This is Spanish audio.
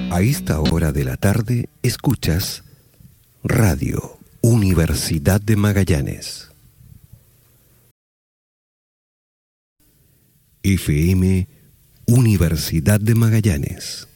A esta hora de la tarde escuchas Radio Universidad de Magallanes. FM Universidad de Magallanes.